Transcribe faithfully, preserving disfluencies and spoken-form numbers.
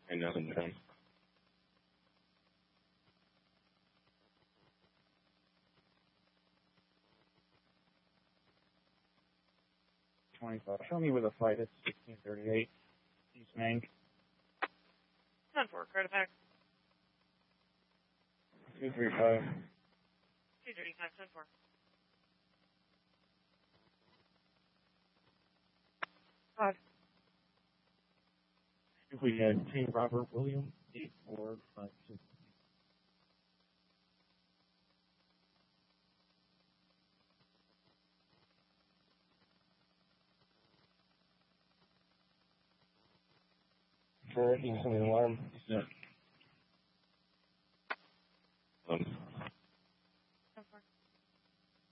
I know, man. twenty-five. Show me where the flight is. sixteen thirty-eight. East Main. ten four, credit back. two three five. two thirty-five, ten four. Five. If we had King Robert William, eight four five six. For incoming alarm. Yeah.